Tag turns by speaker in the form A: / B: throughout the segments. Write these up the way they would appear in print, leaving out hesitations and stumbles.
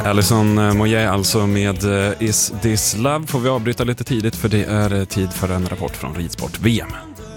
A: Alison Moyet alltså med Is This Love får vi avbryta lite tidigt för det är tid för en rapport från Ridsport VM.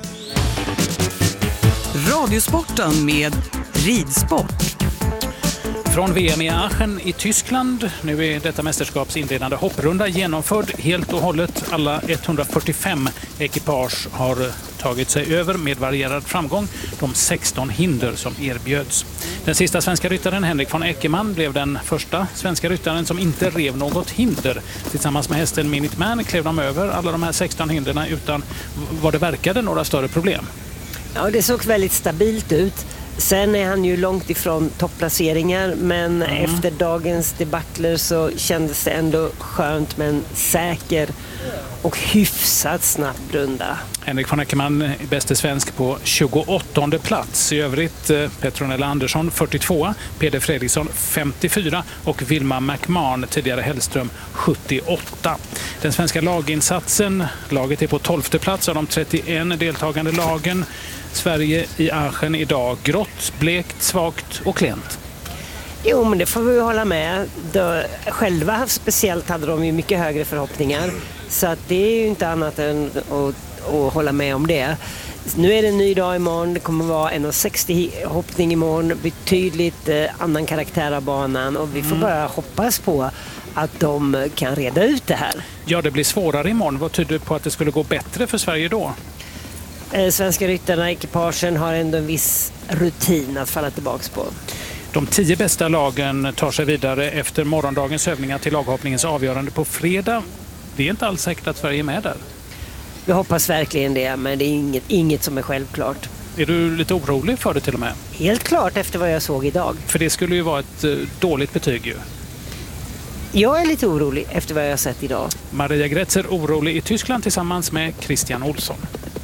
B: Radiosporten med Ridsport.
C: Från VM i Aachen i Tyskland. Nu är detta mästerskaps inledande hopprunda genomförd helt och hållet. Alla 145 ekipage har tagit sig över med varierad framgång de 16 hinder som erbjöds. Den sista svenska ryttaren Henrik von Eckermann blev den första svenska ryttaren som inte rev något hinder. Tillsammans med hästen Minuteman klev de över alla de här 16 hinderna utan vad det verkade några större problem.
D: Ja, det såg väldigt stabilt ut. Sen är han ju långt ifrån topplaceringar, men efter dagens debacler så kändes det ändå skönt med en säker och hyfsat snabb runda.
C: Henrik von Eckermann är bäste svensk på 28:e plats. I övrigt Petronella Andersson 42, Peder Fredriksson 54 och Vilma McMahon, tidigare Hellström, 78. Den svenska laginsatsen, laget är på 12:e plats av de 31 deltagande lagen. Sverige i Aachen idag, grått, blekt, svagt och klent.
D: Jo, men det får vi hålla med. Själva speciellt hade de ju mycket högre förhoppningar. Så att det är ju inte annat än att hålla med om det. Nu är det en ny dag imorgon. Det kommer vara 1,60 hoppning imorgon. Betydligt annan karaktär av banan. Och vi får bara hoppas på att de kan reda ut det här.
C: Ja, det blir svårare imorgon. Vad tyder på att det skulle gå bättre för Sverige då?
D: Svenska ryttarna, ekipagen, har ändå en viss rutin att falla tillbaka på.
C: De 10 bästa lagen tar sig vidare efter morgondagens övningar till laghoppningens avgörande på fredag. Det är inte alls säkert att Sverige är med där.
D: Vi hoppas verkligen det, men det är inget som är självklart.
C: Är du lite orolig för det till och med?
D: Helt klart efter vad jag såg idag.
C: För det skulle ju vara ett dåligt betyg ju.
D: Jag är lite orolig efter vad jag har sett idag.
C: Maria Gretzer orolig i Tyskland tillsammans med Christian Olsson.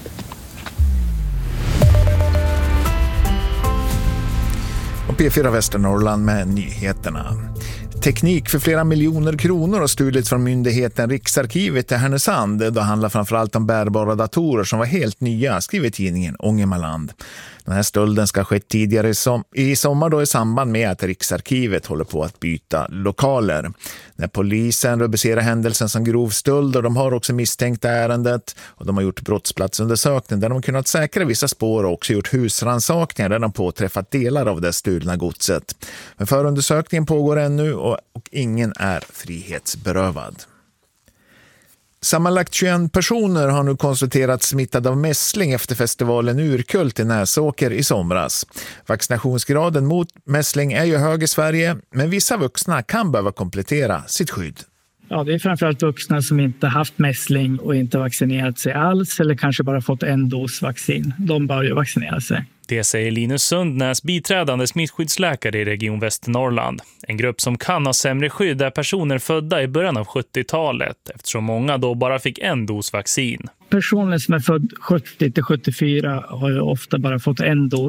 E: Och P4 Västernorrland med nyheterna. Teknik för flera miljoner kronor har stulits från myndigheten Riksarkivet i Härnösand. Det handlar framförallt om bärbara datorer som var helt nya, skriver tidningen Ångermanland. Den här stölden ska ha skett tidigare i sommar då i samband med att Riksarkivet håller på att byta lokaler. När polisen rubricerar händelsen som grov stöld och de har också misstänkt ärendet och de har gjort brottsplatsundersökning där de kunnat säkra vissa spår och också gjort husrannsakningar där de påträffat delar av det stulna godset. Men förundersökningen pågår ännu och ingen är frihetsberövad. Sammanlagt 21 personer har nu konstaterats smittade av mässling efter festivalen Urkult i Näsåker i somras. Vaccinationsgraden mot mässling är ju hög i Sverige, men vissa vuxna kan behöva komplettera sitt skydd.
F: Ja, det är framförallt vuxna som inte haft mässling och inte vaccinerat sig alls eller kanske bara fått en dos vaccin. De bör ju vaccinera sig.
G: Det säger Linus Sundnäs, biträdande smittskyddsläkare i Region Västernorrland. En grupp som kan ha sämre skydd är personer födda i början av 70-talet eftersom många då bara fick en dos vaccin.
F: Personer som är född 70-74 har ju ofta bara fått en dos.